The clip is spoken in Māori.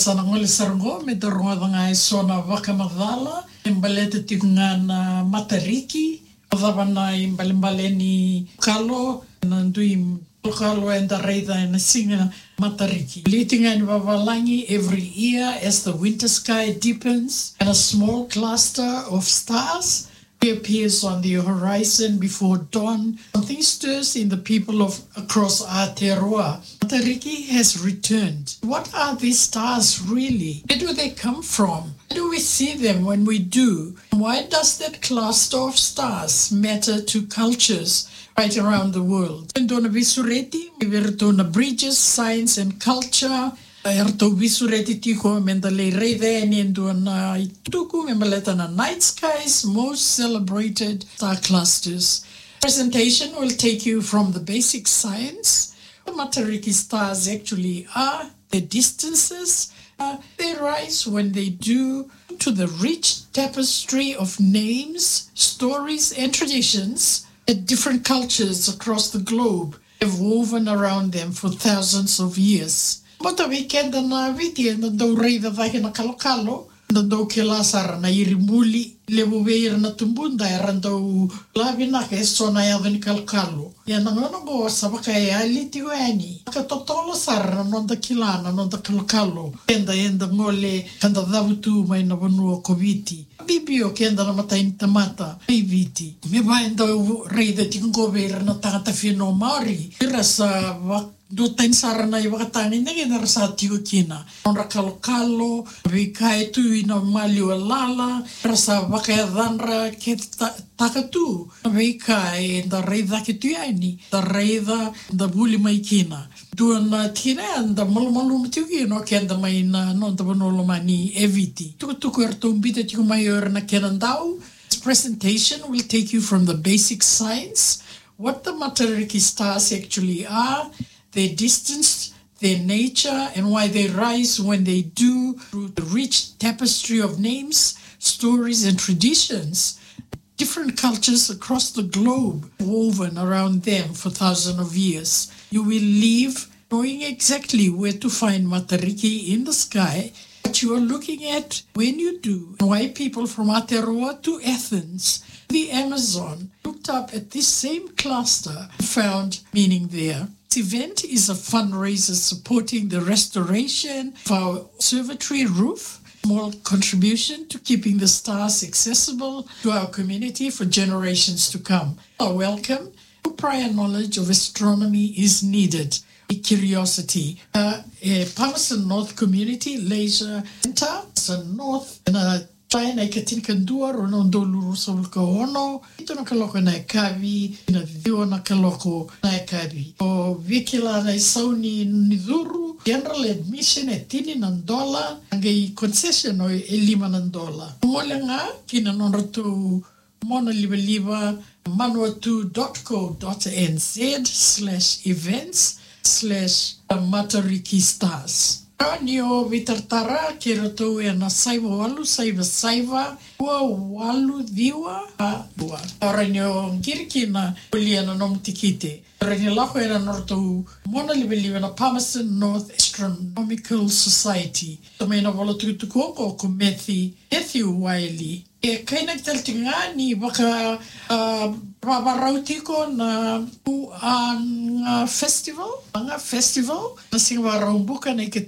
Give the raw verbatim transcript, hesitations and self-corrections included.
Sanangole Sargo, me the Rodanga Sona Vakamadala, Imbalete Tingana Matariki, Otavana Imbalimbaleni Kalo, and Duim Kalo and the Reda and the singer Matariki. Leading and Vavalangi every year as the winter sky deepens and a small cluster of stars appears on the horizon before dawn. Something stirs in the people of across Aotearoa. Matariki has returned. What are these stars really? Where do they come from? How do we see them when we do? Why does that cluster of stars matter to cultures right around the world? Ndona visureti, vivertona bridges, science and culture. Erto visureti tiko mendale reideni ndona ituku membaleta na night skies, most celebrated star clusters. Presentation will take you from the basic science. What Matariki stars actually are, their distances, uh, they rise when they do, to the rich tapestry of names, stories and traditions that different cultures across the globe have woven around them for thousands of years. Mota weekend na viti na do reida vai na kalokalo na do kelasara na irimuli levo veira na tumbunda era do lavina ke sona ya veni kalokalo ya na ngono go sabaka ya liti wani ka totolo sara no da kilana no da kalokalo enda enda ngole kanda davutu mai na vonu koviti bibio kenda na mata intamata viti me vai ndo reida tingo veira na tata fino mari irasa va do tensara na iwakatani nege na rasa tiko kina. Onra kalokalo, vikai tu ina malio lala, rasa wakaya dhanra ke takatu. Vikai da reida ke tuyaini, da reida da buli mai kina. Duana tina da malu-malu matiuki no kenda mai na non da banolo mani eviti. Tuku tuku ertumbita tiko mai ora na kenandau. This presentation will take you from the basic science, what the Matariki stars actually are, their distance, their nature, and why they rise when they do through the rich tapestry of names, stories, and traditions. Different cultures across the globe woven around them for thousands of years. You will leave knowing exactly where to find Matariki in the sky, what you are looking at when you do, and why people from Aotearoa to Athens, the Amazon, looked up at this same cluster and found meaning there. This event is a fundraiser supporting the restoration of our observatory roof, small contribution to keeping the stars accessible to our community for generations to come. Oh, welcome. No prior knowledge of astronomy is needed. Curiosity. Uh, a Palmerston North Community Leisure Center, Palmerston North, and a China Katinkandur, Ronondo Lurusolka Ono, ito na kaloko na ekavi, na viwa na kaloko na ekavi. O vikila na isauni nidhuru, general admission e tini ng dola, hanggang concession o e lima ng dola. Ngole nga, kinanonratu mona liba-liba, manuatu dot co dot n z slash events slash Matariki stars. Nio vitartara kirato e na saiva walu saiva saiva ua walu diwa a dua. Ora nio ngiriki na ulia na nom tikite. Ora ni lako e na norto mona libe na Palmerston North Astronomical Society. Tama ina wala tukukoko ko Methi Matthew Wiley. E kaina kitaltinga ni baka babarauti na ang festival, ang festival, na sing warang buka na